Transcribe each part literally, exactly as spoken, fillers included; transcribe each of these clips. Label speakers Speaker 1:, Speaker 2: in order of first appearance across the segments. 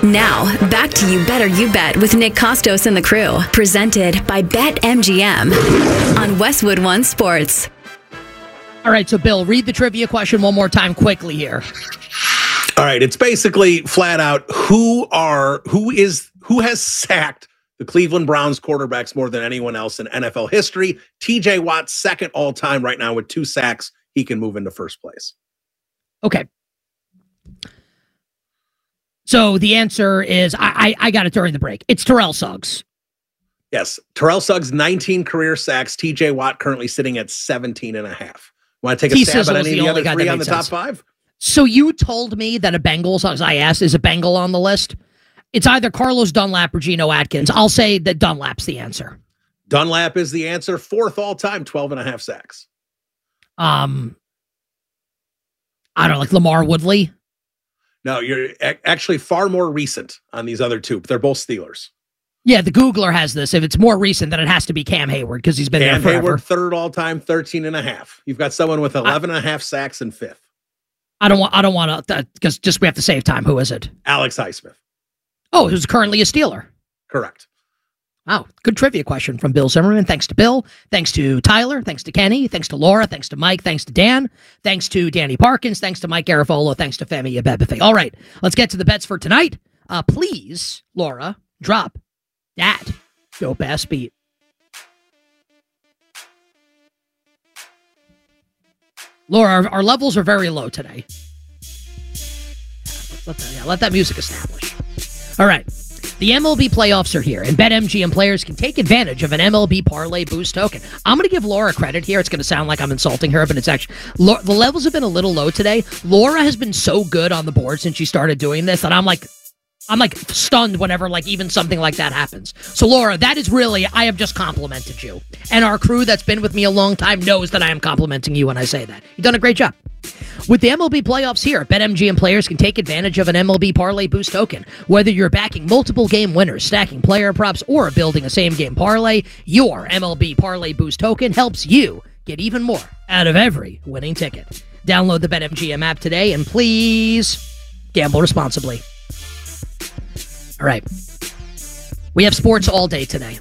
Speaker 1: Now, back to You Better You Bet with Nick Costos and the crew. Presented by BetMGM on Westwood One Sports.
Speaker 2: All right, so Bill, read the trivia question one more time quickly here.
Speaker 3: All right, it's basically flat out who are who is who has sacked the Cleveland Browns quarterbacks more than anyone else in N F L history. T J Watt, second all time right now with two sacks. He can move into first place.
Speaker 2: Okay. So the answer is, I, I I got it during the break. It's Terrell Suggs.
Speaker 3: Yes, Terrell Suggs, nineteen career sacks. T J Watt currently sitting at seventeen and a half. Want to take a
Speaker 2: T-Sizzle
Speaker 3: stab at any
Speaker 2: the
Speaker 3: of the other three on the
Speaker 2: sense.
Speaker 3: top five?
Speaker 2: So you told me that a Bengals, as I asked, is a Bengal on the list? It's either Carlos Dunlap or Geno Atkins. I'll say that Dunlap's the answer.
Speaker 3: Dunlap is the answer. Fourth all time, twelve and a half sacks.
Speaker 2: Um, I don't know, like Lamar Woodley.
Speaker 3: No, you're a- actually far more recent on these other two. They're both Steelers.
Speaker 2: Yeah, the Googler has this. If it's more recent, then it has to be Cam Hayward because he's been
Speaker 3: Cam
Speaker 2: there forever.
Speaker 3: Hayward, third all time, thirteen and a half. You've got someone with eleven I, and a half sacks in fifth.
Speaker 2: I don't want. I don't want to because just we have to save time. Who is it?
Speaker 3: Alex Highsmith.
Speaker 2: Oh, who's currently a Steeler.
Speaker 3: Correct.
Speaker 2: Wow, good trivia question from Bill Zimmerman. Thanks to Bill. Thanks to Tyler. Thanks to Kenny. Thanks to Laura. Thanks to Mike. Thanks to Dan. Thanks to Danny Parkins. Thanks to Mike Garofolo. Thanks to Femi Abebefe. All right, let's get to the bets for tonight. Uh, please, Laura, drop that dope ass beat. Laura, our, our levels are very low today. Let that, yeah, let that music establish. All right. The M L B playoffs are here, and BetMGM players can take advantage of an M L B Parlay Boost token. I'm going to give Laura credit here. It's going to sound like I'm insulting her, but it's actually... Laura, the levels have been a little low today. Laura has been so good on the board since she started doing this that I'm like... I'm like stunned whenever like even something like that happens. So Laura, that is really, I have just complimented you. And our crew that's been with me a long time knows that I am complimenting you when I say that. You've done a great job. With the M L B playoffs here, BetMGM players can take advantage of an M L B Parlay Boost token. Whether you're backing multiple game winners, stacking player props, or building a same-game parlay, your M L B Parlay Boost token helps you get even more out of every winning ticket. Download the BetMGM app today, and please gamble responsibly. All right. We have sports all day today.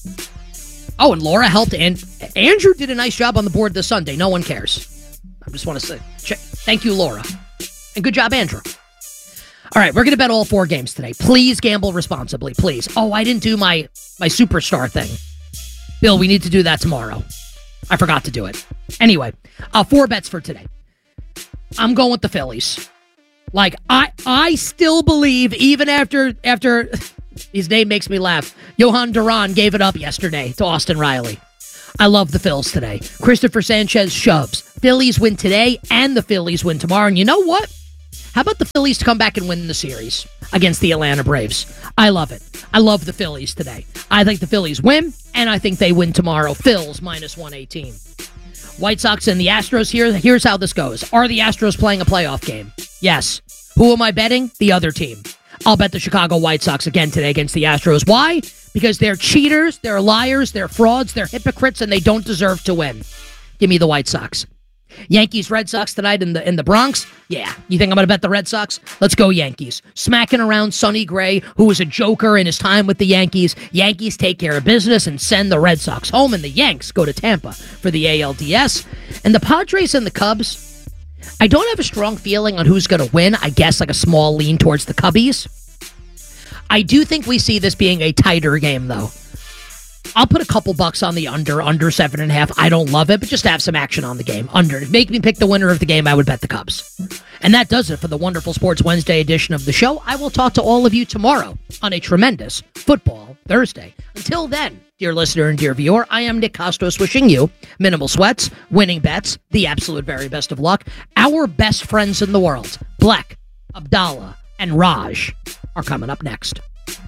Speaker 2: Oh, and Laura helped, and Andrew did a nice job on the board this Sunday. No one cares. I just want to say check. Thank you, Laura. And good job, Andrew. All right, we're going to bet all four games today. Please gamble responsibly, please. Oh, I didn't do my, my superstar thing. Bill, we need to do that tomorrow. I forgot to do it. Anyway, uh, four bets for today. I'm going with the Phillies. Like, I I still believe, even after, after his name makes me laugh, Johan Duran gave it up yesterday to Austin Riley. I love the Phils today. Christopher Sanchez shoves. Phillies win today, and the Phillies win tomorrow. And you know what? How about the Phillies to come back and win the series against the Atlanta Braves? I love it. I love the Phillies today. I think the Phillies win, and I think they win tomorrow. Phils minus one eighteen. White Sox and the Astros here. Here's how this goes. Are the Astros playing a playoff game? Yes. Who am I betting? The other team. I'll bet the Chicago White Sox again today against the Astros. Why? Because they're cheaters, they're liars, they're frauds, they're hypocrites, and they don't deserve to win. Give me the White Sox. Yankees, Red Sox tonight in the in the Bronx? Yeah. You think I'm going to bet the Red Sox? Let's go Yankees. Smacking around Sonny Gray, who was a joker in his time with the Yankees. Yankees take care of business and send the Red Sox home, and the Yanks go to Tampa for the A L D S. And the Padres and the Cubs, I don't have a strong feeling on who's going to win. I guess like a small lean towards the Cubbies. I do think we see this being a tighter game, though. I'll put a couple bucks on the under, under seven and a half. I don't love it, but just to have some action on the game. Under. Make me pick the winner of the game, I would bet the Cubs. And that does it for the wonderful Sports Wednesday edition of the show. I will talk to all of you tomorrow on a tremendous Football Thursday. Until then, dear listener and dear viewer, I am Nick Costos wishing you minimal sweats, winning bets, the absolute very best of luck. Our best friends in the world, Black, Abdallah, and Raj, are coming up next.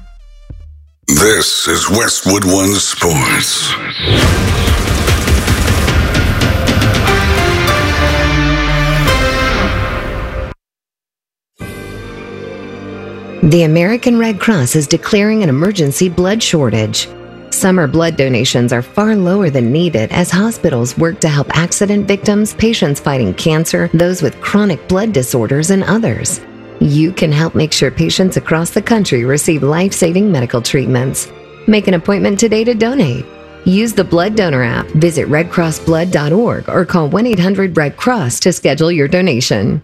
Speaker 4: This is Westwood One Sports.
Speaker 5: The American Red Cross is declaring an emergency blood shortage. Summer blood donations are far lower than needed as hospitals work to help accident victims, patients fighting cancer, those with chronic blood disorders, and others. You can help make sure patients across the country receive life-saving medical treatments. Make an appointment today to donate. Use the Blood Donor app, visit red cross blood dot org, or call one eight hundred red cross to schedule your donation.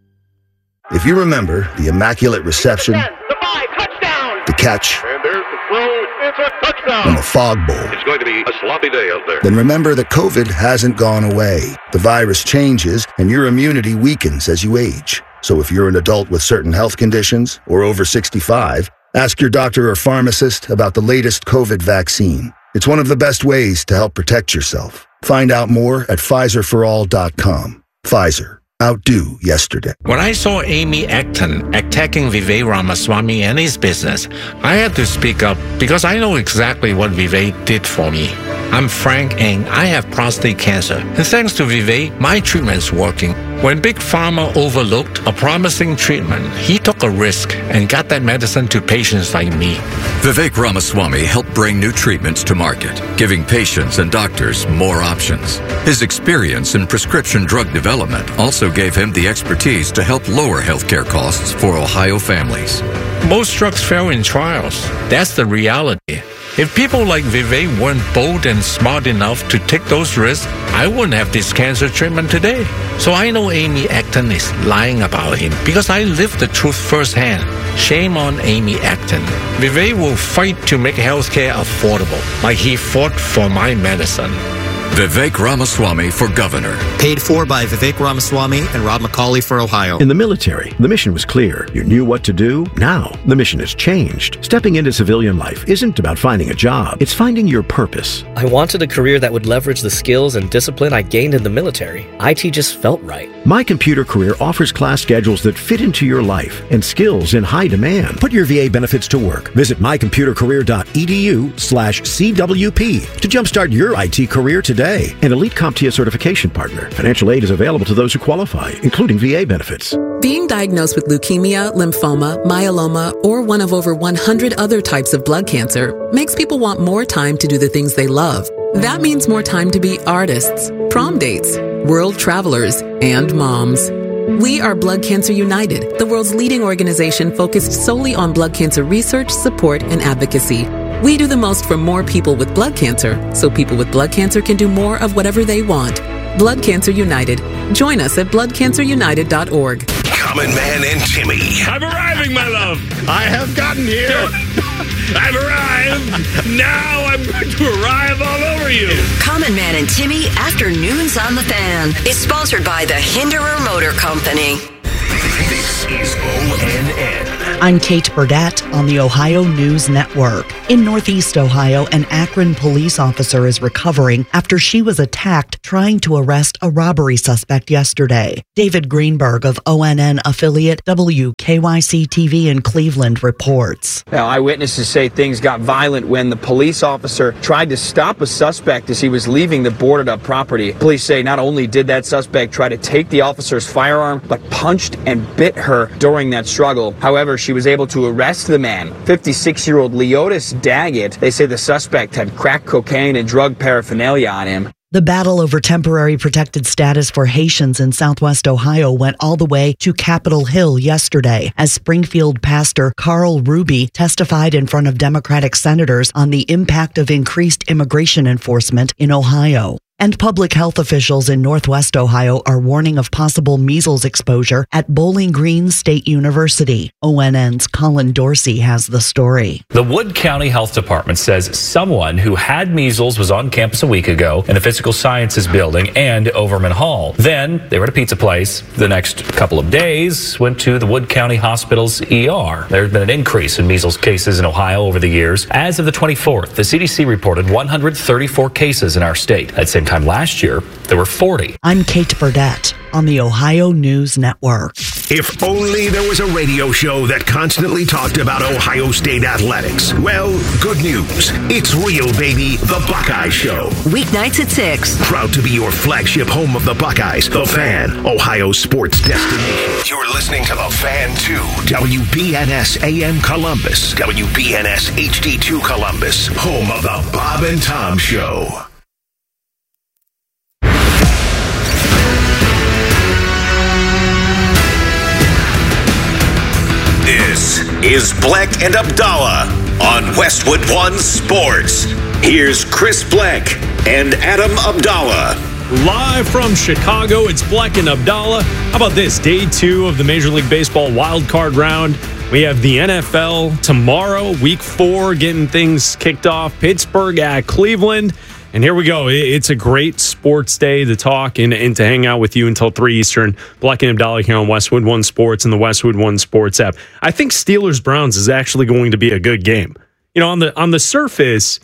Speaker 6: If you remember the Immaculate Reception,
Speaker 7: the five, touchdown,
Speaker 6: the catch,
Speaker 7: and there's the throw, it's a touchdown,
Speaker 6: and the Fog Bowl,
Speaker 7: it's going to be a sloppy day out there.
Speaker 6: then remember that COVID hasn't gone away. The virus changes, and your immunity weakens as you age. So if you're an adult with certain health conditions or over sixty-five, ask your doctor or pharmacist about the latest COVID vaccine. It's one of the best ways to help protect yourself. Find out more at Pfizer for all dot com. Pfizer. Outdo yesterday.
Speaker 8: When I saw Amy Acton attacking Vivek Ramaswamy and his business, I had to speak up because I know exactly what Vivek did for me. I'm Frank and I have prostate cancer. And thanks to Vivek, my treatment's working. When Big Pharma overlooked a promising treatment, he took a risk and got that medicine to patients like me.
Speaker 9: Vivek Ramaswamy helped bring new treatments to market, giving patients and doctors more options. His experience in prescription drug development also gave him the expertise to help lower healthcare costs for Ohio families.
Speaker 8: Most drugs fail in trials. That's the reality. If people like Vivek weren't bold and smart enough to take those risks, I wouldn't have this cancer treatment today. So I know Amy Acton is lying about him because I lived the truth firsthand. Shame on Amy Acton. Vivek will fight to make healthcare affordable, like he fought for my medicine.
Speaker 9: Vivek Ramaswamy for governor.
Speaker 10: Paid for by Vivek Ramaswamy and Rob McCauley for Ohio.
Speaker 11: In the military, the mission was clear. You knew what to do. Now, the mission has changed. Stepping into civilian life isn't about finding a job. It's finding your purpose.
Speaker 12: I wanted a career that would leverage the skills and discipline I gained in the military. I T just felt right.
Speaker 11: My Computer Career offers class schedules that fit into your life and skills in high demand. Put your V A benefits to work. Visit my computer career dot e d u slash C W P to jumpstart your I T career today. An Elite CompTIA certification partner. Financial aid is available to those who qualify, including V A benefits.
Speaker 13: Being diagnosed with leukemia, lymphoma, myeloma, or one of over one hundred other types of blood cancer makes people want more time to do the things they love. That means more time to be artists, prom dates, world travelers, and moms. We are Blood Cancer United, the world's leading organization focused solely on blood cancer research, support, and advocacy. We do the most for more people with blood cancer, so people with blood cancer can do more of whatever they want. Blood Cancer United. Join us at blood cancer united dot org.
Speaker 4: Common Man and Timmy.
Speaker 14: I'm arriving, my love. I have gotten here. I've arrived. Now I'm going to arrive all over you.
Speaker 15: Common Man and Timmy Afternoons on the Fan is sponsored by the Hinderer Motor Company.
Speaker 4: This is O N N.
Speaker 16: I'm Kate Burdett on the Ohio News Network. In Northeast Ohio, an Akron police officer is recovering after she was attacked trying to arrest a robbery suspect yesterday. David Greenberg of O N N affiliate W K Y C T V in Cleveland reports.
Speaker 17: Now, eyewitnesses say things got violent when the police officer tried to stop a suspect as he was leaving the boarded up property. Police say not only did that suspect try to take the officer's firearm, but punched and bit her during that struggle. However, she was able to arrest the man, fifty-six-year-old Leotis Daggett. They say the suspect had crack cocaine and drug paraphernalia on him.
Speaker 16: The battle over temporary protected status for Haitians in Southwest Ohio went all the way to Capitol Hill yesterday as Springfield pastor Carl Ruby testified in front of Democratic senators on the impact of increased immigration enforcement in Ohio. And public health officials in Northwest Ohio are warning of possible measles exposure at Bowling Green State University. O N N's Colin Dorsey has the story.
Speaker 18: The Wood County Health Department says someone who had measles was on campus a week ago in the Physical Sciences building and Overman Hall. Then they were at a pizza place. The next couple of days went to the Wood County Hospital's E R. There's been an increase in measles cases in Ohio over the years. As of the twenty-fourth, the C D C reported one hundred thirty-four cases in our state. At the same time last year, there were forty.
Speaker 16: I'm Kate Burdett on the Ohio News Network.
Speaker 4: If only there was a radio show that constantly talked about Ohio State athletics. Well, good news. It's real, baby. The Buckeye Show.
Speaker 15: Weeknights at six.
Speaker 4: Proud to be your flagship home of the Buckeyes. The Fan, Ohio sports destination. You're listening to The Fan two. W B N S A M Columbus. W B N S H D two Columbus. Home of the Bob and Tom Show. This is Bleck and Abdallah on Westwood One Sports. Here's Chris Bleck and Adam Abdallah.
Speaker 14: Live from Chicago, it's Bleck and Abdallah. How about this? Day two of the Major League Baseball wild card round. We have the N F L tomorrow, week four, getting things kicked off. Pittsburgh at Cleveland. And here we go. It's a great sports day to talk and, and to hang out with you until three Eastern. Bleck and Abdallah here on Westwood One Sports and the Westwood One Sports app. I think Steelers-Browns is actually going to be a good game. You know, on the on the surface,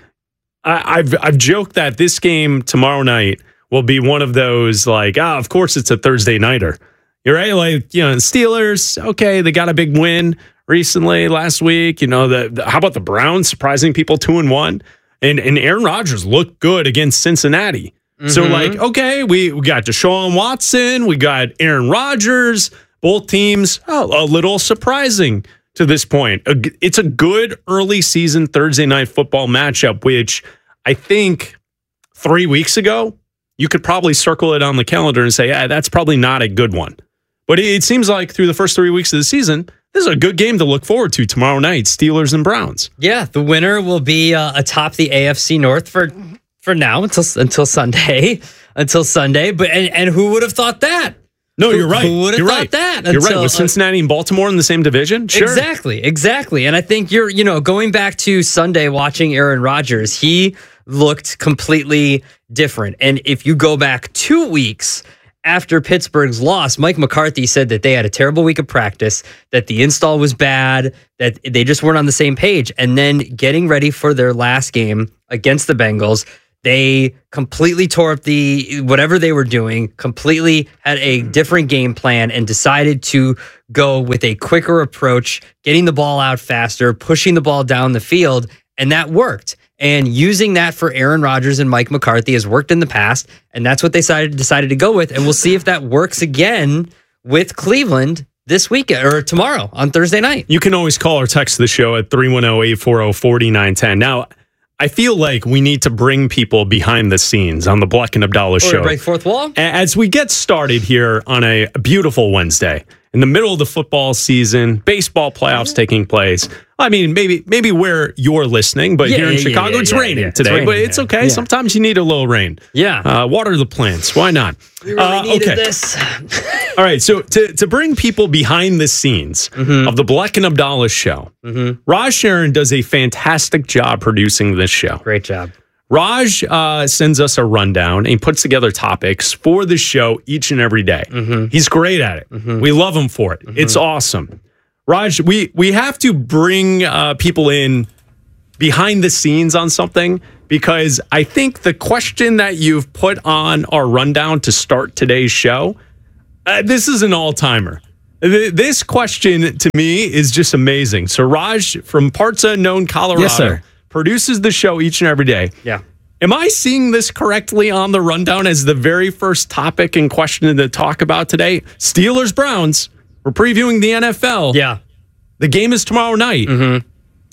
Speaker 14: I, I've I've joked that this game tomorrow night will be one of those, like, ah, of course it's a Thursday nighter. You're right, like, you know, the Steelers, okay, they got a big win recently last week. You know, the, the how about the Browns surprising people two and one? And and Aaron Rodgers looked good against Cincinnati. Mm-hmm. So, like, okay, we, we got Deshaun Watson, we got Aaron Rodgers, both teams, oh, a little surprising to this point. It's a good early season Thursday night football matchup, which I think three weeks ago, you could probably circle it on the calendar and say, yeah, that's probably not a good one. But it seems like through the first three weeks of the season, this is a good game to look forward to tomorrow night, Steelers and Browns.
Speaker 19: Yeah, the winner will be uh, atop the A F C North for for now until until Sunday, until Sunday. But and, and who would have thought that?
Speaker 14: No, you're right.
Speaker 19: Who would have
Speaker 14: you're
Speaker 19: thought
Speaker 14: right.
Speaker 19: that?
Speaker 14: You're
Speaker 19: until,
Speaker 14: right. With Cincinnati and Baltimore in the same division? Sure.
Speaker 19: Exactly, exactly. And I think you're, you know, going back to Sunday watching Aaron Rodgers, he looked completely different. And if you go back two weeks after Pittsburgh's loss, Mike McCarthy said that they had a terrible week of practice, that the install was bad, that they just weren't on the same page. And then getting ready for their last game against the Bengals, they completely tore up the whatever they were doing, completely had a different game plan and decided to go with a quicker approach, getting the ball out faster, pushing the ball down the field, and that worked. And using that for Aaron Rodgers and Mike McCarthy has worked in the past, and that's what they decided decided to go with. And we'll see if that works again with Cleveland this weekend or tomorrow on Thursday night.
Speaker 14: You can always call or text the show at three one zero, eight four zero, four nine one zero. Now, I feel like we need to bring people behind the scenes on the Bleck and Abdallah show.
Speaker 19: Or break fourth wall?
Speaker 14: As we get started here on a beautiful Wednesday, in the middle of the football season, baseball playoffs taking place. I mean, maybe maybe where you're listening, but
Speaker 19: Yeah,
Speaker 14: here in
Speaker 19: yeah,
Speaker 14: Chicago,
Speaker 19: yeah,
Speaker 14: it's
Speaker 19: yeah,
Speaker 14: raining
Speaker 19: yeah. It's
Speaker 14: today,
Speaker 19: raining
Speaker 14: but it's
Speaker 19: there.
Speaker 14: okay.
Speaker 19: Yeah.
Speaker 14: Sometimes you need a little rain.
Speaker 19: Yeah.
Speaker 14: Uh, water the plants. Why not?
Speaker 19: We really
Speaker 14: Uh,
Speaker 19: needed
Speaker 14: okay.
Speaker 19: this.
Speaker 14: All right, so to, to bring people behind the scenes
Speaker 19: Mm-hmm.
Speaker 14: of the Bleck and Abdallah show, Raj Sharon does a fantastic job producing this show.
Speaker 19: Great job.
Speaker 14: Raj uh, sends us a rundown and he puts together topics for the show each and every day.
Speaker 19: Mm-hmm.
Speaker 14: He's great at it. We love him for it. It's awesome. Raj, we, we have to bring uh, people in behind the scenes on something because I think the question that you've put on our rundown to start today's show, uh, this is an all-timer. Th- This question to me is just amazing. So Raj from Parts Unknown, Colorado,
Speaker 19: Yes, sir.
Speaker 14: produces the show each and every day.
Speaker 19: Yeah.
Speaker 14: Am I seeing this correctly on the rundown as the very first topic and question to talk about today? Steelers Browns. We're previewing the N F L.
Speaker 19: Yeah.
Speaker 14: The game is tomorrow night.
Speaker 19: Mm-hmm.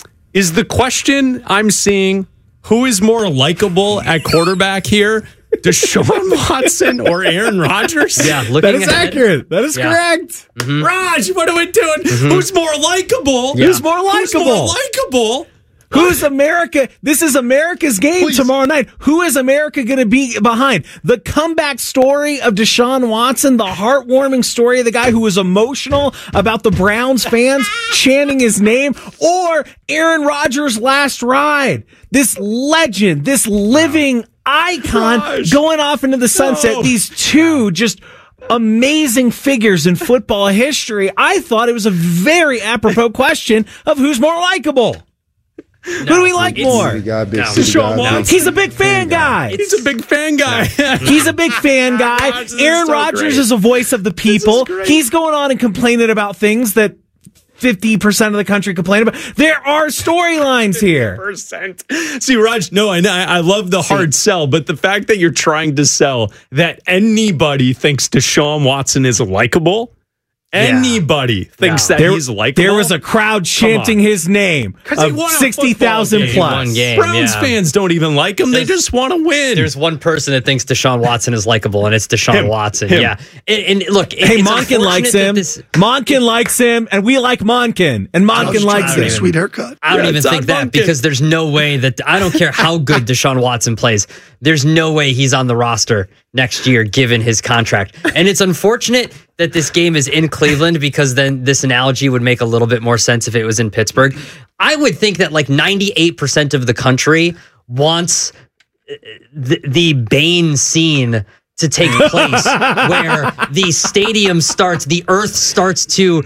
Speaker 14: Is the question I'm seeing who is more likable at quarterback here? Deshaun Watson or Aaron Rodgers?
Speaker 19: Yeah, looking
Speaker 14: that is
Speaker 19: ahead.
Speaker 14: accurate. That is
Speaker 19: Yeah.
Speaker 14: correct.
Speaker 19: Mhm.
Speaker 14: Raj, what are we doing? Who's more likable?
Speaker 20: Who's more
Speaker 14: Who's more
Speaker 20: likable?
Speaker 14: likable?
Speaker 20: Who's America? This is America's game
Speaker 14: Please.
Speaker 20: tomorrow night. Who is America going to be behind? The comeback story of Deshaun Watson, the heartwarming story of the guy who was emotional about the Browns fans chanting his name, or Aaron Rodgers' last ride? This legend, this living icon
Speaker 14: Raj.
Speaker 20: going off into the sunset.
Speaker 14: No.
Speaker 20: These two just amazing figures in football history. I thought it was a very apropos question of who's more likable. Who do we like more?
Speaker 14: Deshaun Watson.
Speaker 20: He's a big fan guy.
Speaker 14: He's a big fan guy.
Speaker 20: He's a big fan guy.
Speaker 14: Rodgers is
Speaker 20: Aaron
Speaker 14: so
Speaker 20: Rodgers
Speaker 14: great.
Speaker 20: is a voice of the people.
Speaker 14: great.
Speaker 20: He's going on and complaining about things that fifty percent of the country complain about. There are storylines here.
Speaker 14: Percent. See, Raj, no, I, I love the hard sell, but the fact that you're trying to sell that anybody thinks Deshaun Watson is likable Anybody thinks
Speaker 20: No.
Speaker 14: that
Speaker 20: There-
Speaker 14: he's likable.
Speaker 20: There was a crowd chanting his name.
Speaker 14: Because he
Speaker 20: of
Speaker 14: won a
Speaker 20: sixty thousand
Speaker 14: football game.
Speaker 20: plus.
Speaker 19: One game,
Speaker 14: Browns
Speaker 19: yeah.
Speaker 14: fans don't even like him. They
Speaker 19: There's-
Speaker 14: just want to win.
Speaker 19: There's one person that thinks Deshaun Watson is likable, and it's Deshaun
Speaker 14: Him.
Speaker 19: Watson.
Speaker 14: Him.
Speaker 19: Yeah. And, and look, it-
Speaker 20: Hey,
Speaker 19: it's
Speaker 20: Monken likes
Speaker 19: unfortunate that
Speaker 20: him.
Speaker 19: this-
Speaker 20: Monken likes him, and we like Monken, and Monken likes him.
Speaker 6: Sweet haircut.
Speaker 19: I don't
Speaker 14: Yeah,
Speaker 19: even
Speaker 14: Todd
Speaker 19: think that
Speaker 14: Monken.
Speaker 19: because there's no way that I don't care how good Deshaun Watson plays. There's no way he's on the roster next year given his contract. And it's unfortunate that this game is in Cleveland because then this analogy would make a little bit more sense if it was in Pittsburgh. I would think that like ninety-eight percent of the country wants the, the Bane scene to take place where the stadium starts, the earth starts to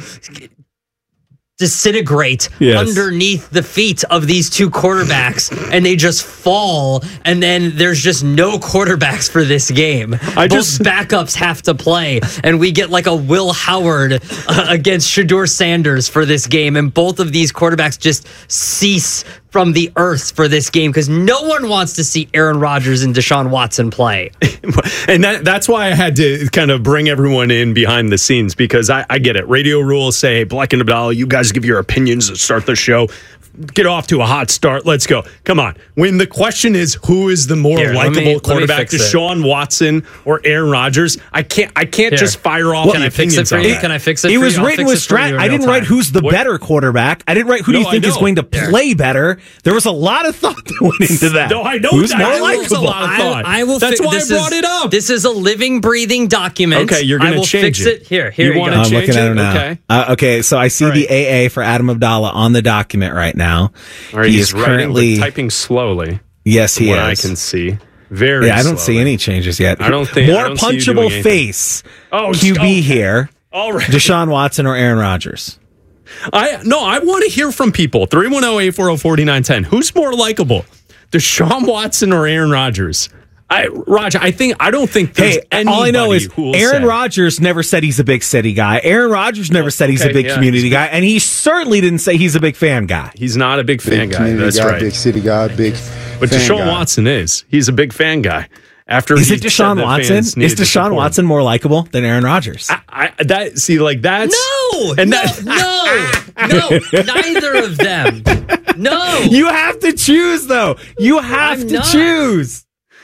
Speaker 19: disintegrate
Speaker 20: Yes.
Speaker 19: underneath the feet of these two quarterbacks and they just fall and then there's just no quarterbacks for this game.
Speaker 14: I
Speaker 19: Both
Speaker 14: just-
Speaker 19: backups have to play and we get like a Will Howard uh, against Shedeur Sanders for this game and both of these quarterbacks just cease from the earth for this game because no one wants to see Aaron Rodgers and Deshaun Watson play.
Speaker 14: And that, that's why I had to kind of bring everyone in behind the scenes because I, I get it. Radio rules say, Black and Abdallah, you guys give your opinions to start the show. Get off to a hot start. Let's go. Come on. When the question is who is the more
Speaker 19: Here, let me-
Speaker 14: likable
Speaker 19: let me
Speaker 14: quarterback,
Speaker 19: fix it.
Speaker 14: Deshaun Watson or Aaron Rodgers, I can't I can't
Speaker 19: Here.
Speaker 14: just fire off
Speaker 19: Can I fix
Speaker 14: opinions
Speaker 19: it for
Speaker 14: on
Speaker 19: you?
Speaker 14: that.
Speaker 19: Can I fix it
Speaker 20: It
Speaker 19: for
Speaker 20: was
Speaker 19: you? I'll
Speaker 20: written
Speaker 19: fix
Speaker 20: with
Speaker 19: it for you
Speaker 20: strat.
Speaker 19: in
Speaker 20: I
Speaker 19: real
Speaker 20: didn't write
Speaker 19: time.
Speaker 20: who's the
Speaker 14: What-
Speaker 20: better quarterback. I didn't write who do
Speaker 14: No,
Speaker 20: you think
Speaker 14: I
Speaker 20: is
Speaker 14: know.
Speaker 20: going to
Speaker 19: Here.
Speaker 20: play better. There was a lot of thought that went into that.
Speaker 14: No, I know
Speaker 20: Who's
Speaker 14: that.
Speaker 20: more
Speaker 14: I know it's a
Speaker 20: likable?
Speaker 14: lot of thought.
Speaker 19: I, I will.
Speaker 14: That's
Speaker 19: fi-
Speaker 14: why I
Speaker 19: this
Speaker 14: brought
Speaker 19: is,
Speaker 14: it up.
Speaker 19: This is a living, breathing document.
Speaker 14: Okay, you're
Speaker 19: I
Speaker 14: gonna
Speaker 19: will
Speaker 14: change
Speaker 19: fix
Speaker 14: it.
Speaker 19: it. Here, here
Speaker 14: You
Speaker 19: you,
Speaker 14: wanna
Speaker 19: go.
Speaker 20: I'm
Speaker 14: change
Speaker 20: looking at
Speaker 14: it?
Speaker 20: him now.
Speaker 14: Okay.
Speaker 20: Uh, okay, so I see
Speaker 14: All right.
Speaker 20: the A A for Adam Abdallah on the document right now.
Speaker 14: All right,
Speaker 20: he
Speaker 14: he's
Speaker 20: is
Speaker 14: writing,
Speaker 20: currently
Speaker 14: but typing slowly.
Speaker 20: yes, he
Speaker 14: what
Speaker 20: is.
Speaker 14: I can see. Very
Speaker 20: yeah, I don't see
Speaker 14: slowly.
Speaker 20: any changes yet.
Speaker 14: I don't think-
Speaker 20: more
Speaker 14: I don't see you doing
Speaker 20: punchable
Speaker 14: anything.
Speaker 20: face.
Speaker 14: Oh,
Speaker 20: Q B
Speaker 14: okay.
Speaker 20: here.
Speaker 14: All right.
Speaker 20: Deshaun Watson or Aaron Rodgers?
Speaker 14: I no, I want to hear from people. three one zero, eight four zero, four nine one zero. Who's more likable? Deshaun Watson or Aaron Rodgers? I Roger, I think I don't think there's
Speaker 20: Hey,
Speaker 14: anybody
Speaker 20: all I know is
Speaker 14: who will
Speaker 20: Aaron
Speaker 14: say-
Speaker 20: Rodgers never said he's a big city guy. Aaron Rodgers never said he's
Speaker 14: okay,
Speaker 20: a big
Speaker 14: yeah,
Speaker 20: community
Speaker 14: he's
Speaker 20: guy, and he certainly didn't say he's a big fan guy.
Speaker 14: He's not a big fan
Speaker 21: Big
Speaker 14: guy.
Speaker 21: community
Speaker 14: That's
Speaker 21: guy,
Speaker 14: right.
Speaker 21: big city guy, big.
Speaker 14: But
Speaker 21: fan
Speaker 14: Deshaun
Speaker 21: guy.
Speaker 14: Watson is. He's a big fan guy. After
Speaker 20: Is
Speaker 14: he
Speaker 20: it
Speaker 14: said
Speaker 20: Deshaun
Speaker 14: that
Speaker 20: Watson?
Speaker 14: fans
Speaker 20: Is
Speaker 14: needed to
Speaker 20: Deshaun
Speaker 14: support him.
Speaker 20: Watson more likable than Aaron Rodgers?
Speaker 14: I, I that see like that's
Speaker 19: No,
Speaker 14: and
Speaker 19: no,
Speaker 14: that
Speaker 19: no, no, neither of them. No,
Speaker 20: You have to choose, though. You have
Speaker 19: I'm
Speaker 20: to
Speaker 19: not.
Speaker 20: choose.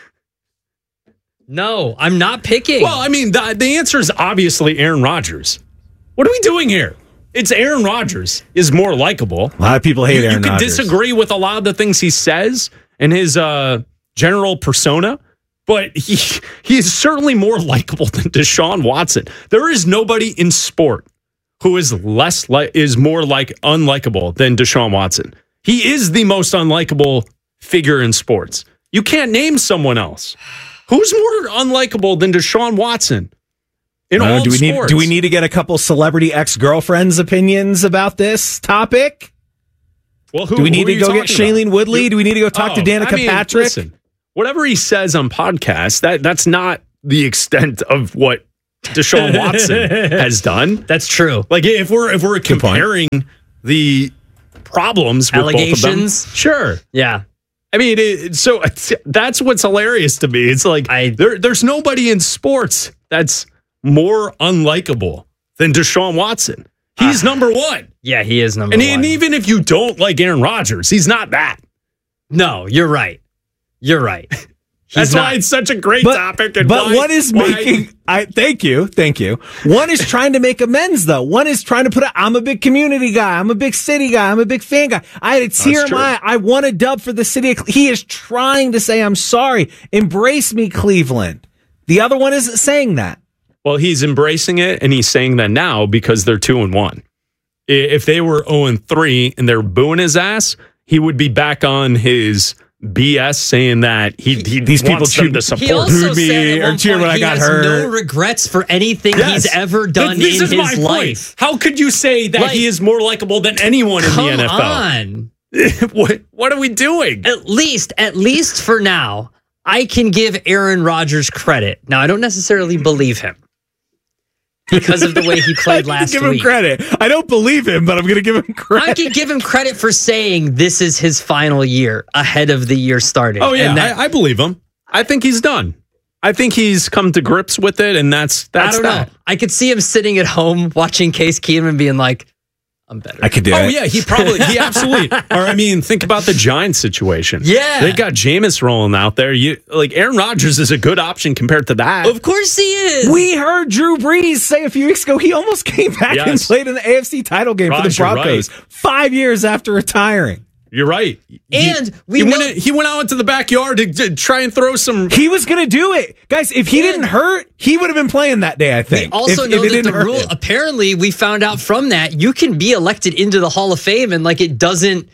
Speaker 19: no, I'm not picking.
Speaker 14: well, I mean the, the answer is obviously Aaron Rodgers. What are we doing here? It's Aaron Rodgers is more likable.
Speaker 20: A lot of people hate
Speaker 14: You,
Speaker 20: Aaron
Speaker 14: you can
Speaker 20: Rodgers.
Speaker 14: disagree with a lot of the things he says and his uh, general persona, but he he is certainly more likable than Deshaun Watson. There is nobody in sport who is less like is more like unlikable than Deshaun Watson. He is the most unlikable figure in sports. You can't name someone else. Who's more unlikable than Deshaun Watson? In
Speaker 20: I don't know,
Speaker 14: all
Speaker 20: do we need
Speaker 14: sports?
Speaker 20: do we need to get a couple celebrity ex girlfriends' opinions about this topic?
Speaker 14: Well, who,
Speaker 20: do we
Speaker 14: who
Speaker 20: need
Speaker 14: are
Speaker 20: to
Speaker 14: you
Speaker 20: go get
Speaker 14: talking about?
Speaker 20: Shailene Woodley? Do we need to go talk
Speaker 14: Oh,
Speaker 20: to Danica
Speaker 14: I mean,
Speaker 20: Patrick?
Speaker 14: listen, whatever he says on podcasts, that that's not the extent of what Deshaun Watson has done.
Speaker 19: That's true.
Speaker 14: Like if we're if we're
Speaker 20: Good point.
Speaker 14: comparing the problems with
Speaker 19: Allegations?
Speaker 14: both of them, sure.
Speaker 19: Yeah.
Speaker 14: I mean, it, so that's what's hilarious to me. It's like
Speaker 19: I-
Speaker 14: there, there's nobody in sports that's more unlikable than Deshaun Watson. He's number one.
Speaker 19: Yeah, he is number
Speaker 14: And,
Speaker 19: one.
Speaker 14: and even if you don't like Aaron Rodgers, he's not that.
Speaker 19: no, you're right. You're right.
Speaker 14: That's
Speaker 19: He's
Speaker 14: why
Speaker 19: not-
Speaker 14: it's such a great
Speaker 20: But,
Speaker 14: topic. And
Speaker 20: but
Speaker 14: why-
Speaker 20: what is
Speaker 14: why-
Speaker 20: making? I thank you, thank you. One is trying to make amends, though. One is trying to put. A, I'm a big community guy. I'm a big city guy. I'm a big fan guy. I had a tear in
Speaker 14: true.
Speaker 20: my eye. I want a dub for the city. Of, he is trying to say, "I'm sorry. Embrace me, Cleveland." The other one isn't saying that.
Speaker 14: Well, he's embracing it, and he's saying that now because they're two and one. I- If they were zero and three and they're booing his ass, he would be back on his B S saying that he, he
Speaker 20: These people
Speaker 14: wants them
Speaker 20: chew-
Speaker 14: to
Speaker 19: He
Speaker 14: support
Speaker 19: also
Speaker 20: Booed me
Speaker 19: said at
Speaker 20: or
Speaker 19: one
Speaker 20: cheered
Speaker 19: point
Speaker 20: when I
Speaker 19: he
Speaker 20: got
Speaker 19: has
Speaker 20: hurt.
Speaker 19: no regrets for anything
Speaker 14: Yes.
Speaker 19: he's ever done
Speaker 14: This
Speaker 19: in
Speaker 14: is
Speaker 19: his
Speaker 14: my point.
Speaker 19: life.
Speaker 14: How could you say that
Speaker 19: Like,
Speaker 14: he is more likable than anyone
Speaker 19: Come
Speaker 14: in the N F L?
Speaker 19: on.
Speaker 14: what, what are we doing?
Speaker 19: At least, at least for now, I can give Aaron Rodgers credit. Now, I don't necessarily believe him because of the way he
Speaker 20: I
Speaker 19: played
Speaker 20: can
Speaker 19: last
Speaker 20: give
Speaker 19: week.
Speaker 20: him credit. I don't believe him, but I'm going to give him credit.
Speaker 19: I can give him credit for saying this is his final year ahead of the year starting.
Speaker 14: Oh, yeah,
Speaker 19: And that,
Speaker 14: I, I believe him. I think he's done. I think he's come to grips with it, and that's that's
Speaker 19: I don't
Speaker 14: that.
Speaker 19: know. I could see him sitting at home watching Case Keenum being like, I'm better.
Speaker 20: I could do
Speaker 14: oh,
Speaker 20: it.
Speaker 14: yeah, he probably, he absolutely. Or, I mean, think about the Giants situation.
Speaker 19: Yeah.
Speaker 14: They got Jameis rolling out there. You Like, Aaron Rodgers is a good option compared to that.
Speaker 19: Of course he is.
Speaker 20: We heard Drew Brees say a few weeks ago he almost came back
Speaker 14: Yes.
Speaker 20: and played in the A F C title game
Speaker 14: Raj,
Speaker 20: for the
Speaker 14: you're
Speaker 20: Broncos
Speaker 14: right.
Speaker 20: five years after retiring.
Speaker 14: You're right.
Speaker 19: And
Speaker 14: he,
Speaker 19: we
Speaker 14: he,
Speaker 19: know-
Speaker 14: went, he went out into the backyard to, to try and throw some.
Speaker 20: He was going to do it. Guys, if he didn't hurt, he would have been playing that day, I
Speaker 19: We
Speaker 20: think.
Speaker 19: also
Speaker 20: if,
Speaker 19: know
Speaker 20: if it
Speaker 19: that the
Speaker 20: didn't hurt
Speaker 19: rule,
Speaker 20: him.
Speaker 19: apparently, we found out from that, you can be elected into the Hall of Fame and like it doesn't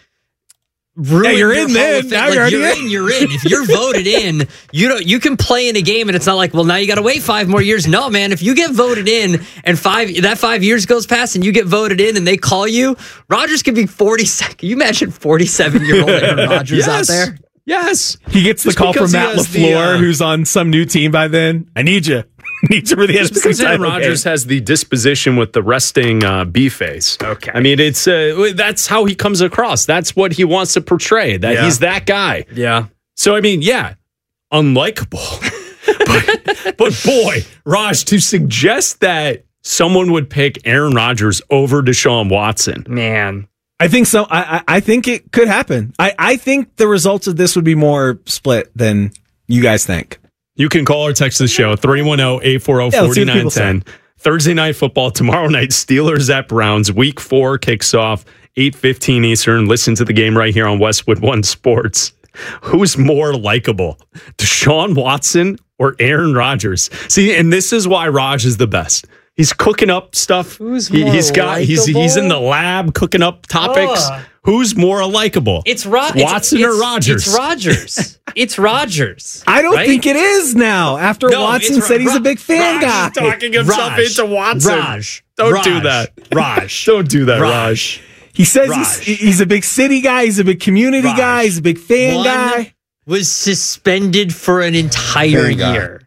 Speaker 19: ruin
Speaker 20: Yeah, you're
Speaker 19: your
Speaker 20: in
Speaker 19: Hall
Speaker 20: then.
Speaker 19: of Fame.
Speaker 20: Now
Speaker 19: Like,
Speaker 20: you're already
Speaker 19: you're
Speaker 20: in.
Speaker 19: in, you're in. If you're voted in, you don't you can play in a game and it's not like, well, now you got to wait five more years. No, man, if you get voted in and five that five years goes past and you get voted in and they call you, Rodgers could be forty-seven. Can you imagine forty-seven-year-old Aaron Rodgers out
Speaker 14: Yes.
Speaker 19: there?
Speaker 14: Yes.
Speaker 20: He gets the
Speaker 14: Just
Speaker 20: call from
Speaker 14: because he
Speaker 20: Matt
Speaker 14: has
Speaker 20: LaFleur,
Speaker 14: the, uh,
Speaker 20: who's on some new team by then. I need you. Need you for the
Speaker 14: Just
Speaker 20: N F C
Speaker 14: because Aaron
Speaker 20: title
Speaker 14: Rodgers
Speaker 20: game.
Speaker 14: has the disposition with the resting uh, B face.
Speaker 19: Okay.
Speaker 14: I mean, it's uh, that's how he comes across. That's what he wants to portray. That
Speaker 19: Yeah.
Speaker 14: he's that guy.
Speaker 19: Yeah.
Speaker 14: So I mean, yeah, unlikable. but, but boy, Raj, to suggest that someone would pick Aaron Rodgers over Deshaun Watson,
Speaker 19: Man.
Speaker 20: I think so. I, I I think it could happen. I, I think the results of this would be more split than you guys think.
Speaker 14: you can call or text the show three one zero, eight four zero,
Speaker 20: Yeah,
Speaker 14: four
Speaker 20: let's see what
Speaker 14: nine one
Speaker 20: people
Speaker 14: zero. Thursday night football tomorrow night. Steelers at Browns. Week four kicks off eight fifteen Eastern. Listen to the game right here on Westwood One Sports. Who's more likable, Deshaun Watson or Aaron Rodgers? See, and this is why Raj is the best. He's cooking up stuff.
Speaker 19: Who's
Speaker 14: He,
Speaker 19: more
Speaker 14: he's got. He's he's in the
Speaker 19: likable?
Speaker 14: lab cooking up topics.
Speaker 19: Ugh.
Speaker 14: Who's more likable?
Speaker 19: It's Rod
Speaker 14: Watson
Speaker 19: it's,
Speaker 14: or
Speaker 19: it's-
Speaker 14: Rodgers?
Speaker 19: It's Rodgers. It's Rodgers.
Speaker 20: I don't
Speaker 19: right?
Speaker 20: think it is now. After
Speaker 19: No,
Speaker 20: Watson
Speaker 19: it's
Speaker 20: said he's
Speaker 19: Ra-
Speaker 20: a big fan
Speaker 14: Raj
Speaker 20: guy.
Speaker 14: is talking himself
Speaker 19: Raj.
Speaker 14: into Watson.
Speaker 19: Raj.
Speaker 14: Don't
Speaker 19: Raj.
Speaker 14: do that.
Speaker 19: Raj.
Speaker 14: Don't do that, Raj.
Speaker 19: Raj.
Speaker 20: He says
Speaker 19: Raj.
Speaker 20: he's, he's a big city guy. He's a big community
Speaker 19: Raj.
Speaker 20: guy. He's a big fan
Speaker 19: One
Speaker 20: guy.
Speaker 19: was suspended for an entire
Speaker 20: Fan guy.
Speaker 19: year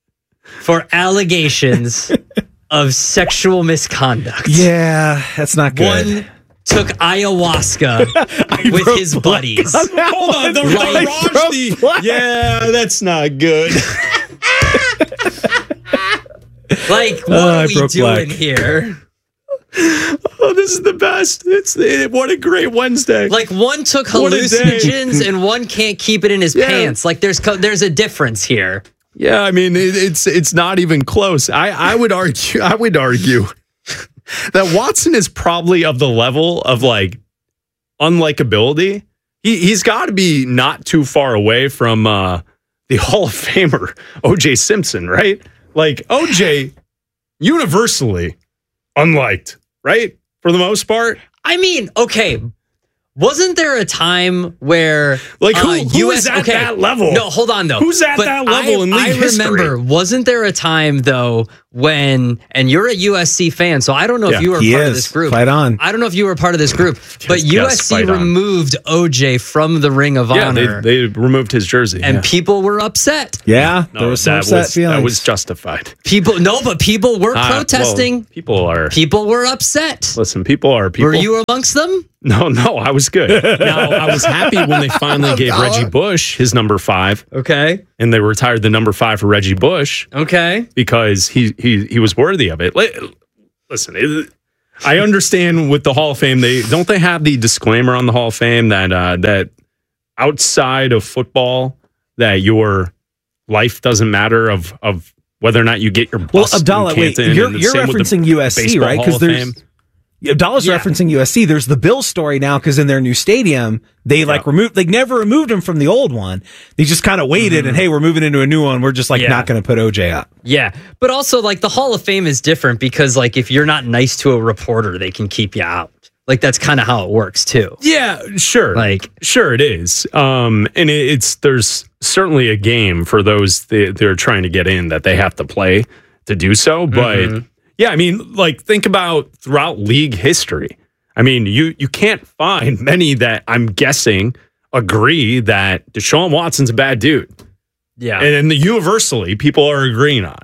Speaker 19: for allegations of sexual misconduct.
Speaker 20: Yeah, that's not good.
Speaker 19: One took ayahuasca with
Speaker 20: wrote
Speaker 19: his
Speaker 20: blood
Speaker 19: buddies.
Speaker 20: on that
Speaker 14: Hold on, the,
Speaker 19: Right.
Speaker 14: the Raj, the, yeah, that's not good.
Speaker 19: Like, what
Speaker 20: Oh, I
Speaker 19: are we
Speaker 20: broke
Speaker 19: doing
Speaker 20: black.
Speaker 19: here?
Speaker 14: Oh, this is the best. It's it, what a great Wednesday.
Speaker 19: Like, one took
Speaker 14: What a day.
Speaker 19: hallucinogens and one can't keep it in his
Speaker 14: Yeah.
Speaker 19: pants. Like, there's co- there's a difference here.
Speaker 14: Yeah, I mean it, it's it's not even close. I I would argue I would argue that Watson is probably of the level of like unlikability. He he's got to be not too far away from uh, the Hall of Famer O J Simpson, right? Like O J, universally unliked, right? For the most part.
Speaker 19: I mean, okay. Wasn't there a time where
Speaker 14: Like, who-
Speaker 19: uh,
Speaker 14: who
Speaker 19: U S
Speaker 14: is at that level?
Speaker 19: No, hold on though.
Speaker 14: Who's at
Speaker 19: But
Speaker 14: that level
Speaker 19: I,
Speaker 14: in league
Speaker 19: I remember.
Speaker 14: history?
Speaker 19: Wasn't there a time though when, and you're a U S C fan, so I don't know
Speaker 20: Yeah,
Speaker 19: if you were
Speaker 20: he
Speaker 19: part of
Speaker 20: is.
Speaker 19: this group.
Speaker 20: Fight on.
Speaker 19: I don't know if you were part of this group, but
Speaker 14: yes,
Speaker 19: U S C
Speaker 14: fight on.
Speaker 19: removed O J from the Ring of
Speaker 14: Yeah,
Speaker 19: Honor,
Speaker 14: they, they removed his jersey.
Speaker 19: and
Speaker 14: yeah.
Speaker 19: people were upset.
Speaker 20: Yeah,
Speaker 14: No,
Speaker 20: there was some
Speaker 14: that
Speaker 20: upset
Speaker 14: was
Speaker 20: feelings.
Speaker 14: that was justified.
Speaker 19: People, no, but people were
Speaker 14: Ah, well,
Speaker 19: protesting.
Speaker 14: people are
Speaker 19: People were upset.
Speaker 14: listen. People are people.
Speaker 19: Were you amongst them?
Speaker 14: No, no, I was good. Now I was happy when they finally gave Reggie Bush his number five,
Speaker 19: Okay.
Speaker 14: and they retired the number five for Reggie Bush
Speaker 19: Okay.
Speaker 14: because he he he was worthy of it. Li- Listen, it, I understand with the Hall of Fame, they don't they have the disclaimer on the Hall of Fame that uh, that outside of football that your life doesn't matter of of whether or not you get your
Speaker 20: Well,
Speaker 14: bus in
Speaker 20: Abdallah, wait,
Speaker 14: Canton,
Speaker 20: you're,
Speaker 14: and the
Speaker 20: you're
Speaker 14: same with the
Speaker 20: referencing U S C,
Speaker 14: Baseball
Speaker 20: right?
Speaker 14: Hall
Speaker 20: Because
Speaker 14: of
Speaker 20: there's
Speaker 14: Fame.
Speaker 20: Abdallah's
Speaker 19: Yeah.
Speaker 20: referencing U S C. There's the Bills story now because in their new stadium, they like
Speaker 14: Yeah.
Speaker 20: removed, they never removed him from the old one. They just kind of waited and hey, we're moving into a new one. We're just like
Speaker 19: Yeah.
Speaker 20: not going to put O J up.
Speaker 19: Yeah, but also like the Hall of Fame is different because like if you're not nice to a reporter, they can keep you out. Like that's kind of how it works too.
Speaker 14: Yeah, sure.
Speaker 19: Like-
Speaker 14: sure it is. Um, and it, it's there's certainly a game for those that they're trying to get in that they have to play to do so. But
Speaker 19: Mhm.
Speaker 14: yeah, I mean, like think about throughout league history. I mean, you you can't find many that I'm guessing agree that Deshaun Watson's a bad dude.
Speaker 19: Yeah.
Speaker 14: And, and the universally people are agreeing on.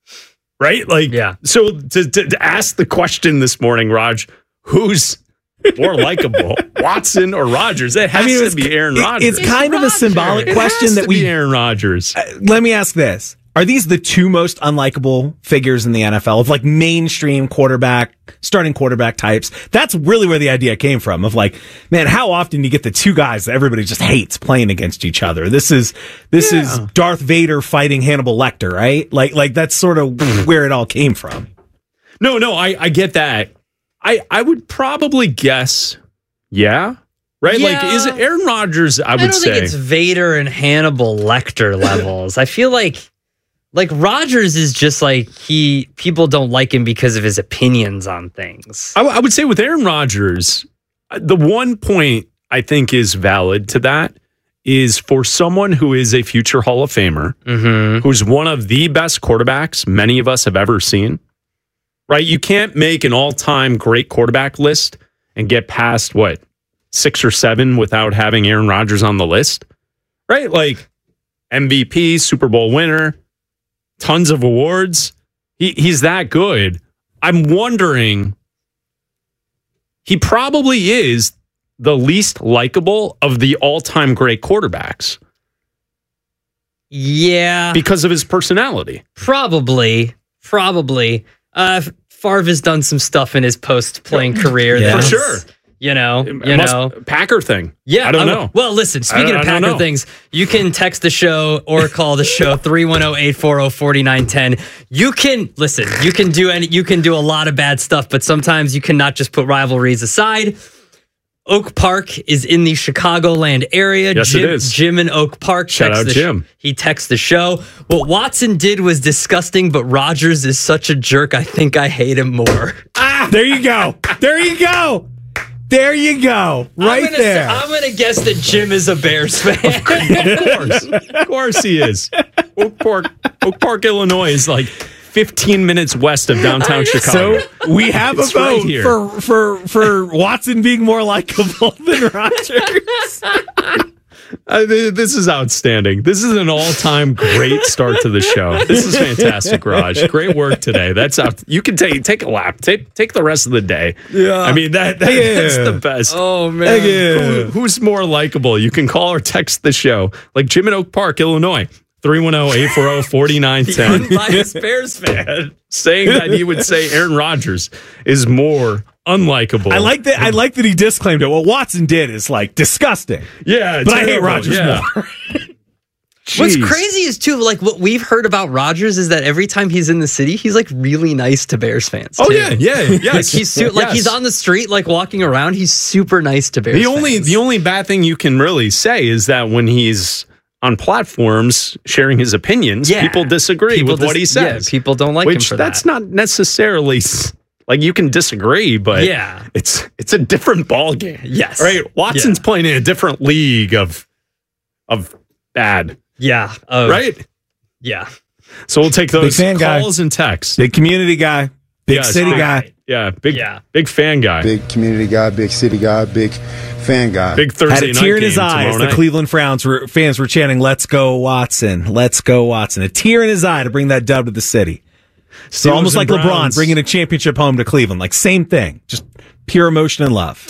Speaker 14: Right? Like
Speaker 19: Yeah.
Speaker 14: so to, to, to ask the question this morning, Raj, who's more likable, Watson or Rodgers? It has
Speaker 20: I mean,
Speaker 14: to
Speaker 20: it's,
Speaker 14: be Aaron
Speaker 20: it-
Speaker 14: Rodgers.
Speaker 20: it's kind of a symbolic
Speaker 14: It
Speaker 20: question
Speaker 14: has
Speaker 20: that
Speaker 14: to
Speaker 20: we.
Speaker 14: be Aaron Rodgers.
Speaker 20: Uh, let me ask this: Are these the two most unlikable figures in the N F L of like mainstream quarterback, starting quarterback types? That's really where the idea came from of like, man, how often you get the two guys that everybody just hates playing against each other? This is, this yeah. is Darth Vader fighting Hannibal Lecter, right? Like, like that's sort of where it all came from.
Speaker 14: No, no, I, I get that. I, I would probably guess, yeah. Right?
Speaker 19: Yeah.
Speaker 14: Like, is it Aaron Rodgers? I would say.
Speaker 19: I don't
Speaker 14: say.
Speaker 19: think it's Vader and Hannibal Lecter levels. I feel like, Like Rodgers is just like he people don't like him because of his opinions on things.
Speaker 14: I, w- I would say with Aaron Rodgers, the one point I think is valid to that is for someone who is a future Hall of Famer,
Speaker 19: mm-hmm.
Speaker 14: who's one of the best quarterbacks many of us have ever seen, right? You can't make an all-time great quarterback list and get past, what, six or seven without having Aaron Rodgers on the list, right? Like M V P, Super Bowl winner, tons of awards. He he's that good. I'm wondering, he probably is the least likable of the all-time great quarterbacks.
Speaker 19: Yeah.
Speaker 14: Because of his personality.
Speaker 19: Probably. Probably. Uh, Favre has done some stuff in his post-playing career.
Speaker 14: Yeah. For
Speaker 19: that's,
Speaker 14: sure.
Speaker 19: You know, you
Speaker 14: must,
Speaker 19: know,
Speaker 14: Packer thing.
Speaker 19: Yeah,
Speaker 14: I don't
Speaker 19: I,
Speaker 14: know.
Speaker 19: Well, listen, speaking
Speaker 14: I,
Speaker 19: of
Speaker 14: I
Speaker 19: Packer things, you can text the show or call the show three one zero, eight four zero, four nine one zero. You can listen, you can do any you can do a lot of bad stuff, but sometimes you cannot just put rivalries aside. Oak Park is in the Chicagoland area.
Speaker 14: Yes,
Speaker 19: Jim,
Speaker 14: it is.
Speaker 19: Jim in Oak Park.
Speaker 14: Shout out
Speaker 19: the
Speaker 14: Jim.
Speaker 19: Sh- he texts the show. What Watson did was disgusting, but Rodgers is such a jerk. I think I hate him more.
Speaker 20: Ah, there you go. There you go. There you go. Right
Speaker 19: I'm gonna
Speaker 20: there.
Speaker 19: Say, I'm going to guess that Jim is a Bears fan.
Speaker 14: Of course. Of course he is. Oak Park, Oak Park, Illinois is like fifteen minutes west of downtown Chicago.
Speaker 20: So we have
Speaker 14: It's
Speaker 20: a vote
Speaker 14: right here.
Speaker 20: for, for, for Watson being more likable than Rodgers.
Speaker 14: Uh, th- this is outstanding. This is an all-time great start to the show. This is fantastic, Raj. Great work today. That's out. You can take take a lap. Take take the rest of the day.
Speaker 20: Yeah.
Speaker 14: I mean that, that
Speaker 20: Yeah.
Speaker 14: that's the best.
Speaker 19: Oh man.
Speaker 14: Who, who's more likable? You can call or text the show, like Jim in Oak Park, Illinois. three one zero, eight four zero, four nine one zero.
Speaker 19: Unbiased Bears fan.
Speaker 14: Saying that he would say Aaron Rodgers is more unlikable.
Speaker 20: I like that. I like that he disclaimed it. What Watson did is like disgusting.
Speaker 14: Yeah,
Speaker 20: but I hate
Speaker 14: terrible.
Speaker 20: Rodgers
Speaker 14: Yeah.
Speaker 20: more.
Speaker 19: What's
Speaker 20: Jeez.
Speaker 19: crazy is too, like what we've heard about Rodgers is that every time he's in the city, he's like really nice to Bears fans.
Speaker 14: Oh
Speaker 19: too.
Speaker 14: yeah, yeah, yes.
Speaker 19: Like he's su- like
Speaker 14: Yes.
Speaker 19: he's on the street, like walking around. He's super nice to Bears.
Speaker 14: The only
Speaker 19: fans.
Speaker 14: the only bad thing you can really say is that when he's on platforms sharing his opinions,
Speaker 19: Yeah.
Speaker 14: people disagree
Speaker 19: People
Speaker 14: with what
Speaker 19: dis-
Speaker 14: he
Speaker 19: yeah,
Speaker 14: says.
Speaker 19: people don't like him
Speaker 14: which
Speaker 19: for
Speaker 14: that's
Speaker 19: that.
Speaker 14: not necessarily s- like you can disagree, but
Speaker 19: Yeah.
Speaker 14: it's it's a different ball game.
Speaker 19: Yes.
Speaker 14: Right? Watson's
Speaker 19: Yeah.
Speaker 14: playing in a different league of of bad.
Speaker 19: Yeah. Uh,
Speaker 14: Right?
Speaker 19: Yeah.
Speaker 14: So we'll take those
Speaker 20: Big fan guy.
Speaker 14: calls and texts.
Speaker 20: Big community guy. Big
Speaker 14: Yes,
Speaker 20: city
Speaker 14: big-
Speaker 20: guy.
Speaker 14: Yeah, big
Speaker 19: Yeah.
Speaker 14: big fan guy. Big,
Speaker 21: Big community guy, big city guy, big fan guy.
Speaker 14: Thursday
Speaker 20: Had a
Speaker 14: night
Speaker 20: tear in his
Speaker 14: game
Speaker 20: eye as
Speaker 14: tomorrow
Speaker 20: the
Speaker 14: night.
Speaker 20: Cleveland Browns were, fans were chanting, "Let's go Watson, let's go Watson." A tear in his eye to bring that dub to the city. So
Speaker 14: Steelers
Speaker 20: almost like
Speaker 14: and
Speaker 20: LeBron
Speaker 14: Browns.
Speaker 20: bringing a championship home to Cleveland, like same thing, just pure emotion and love.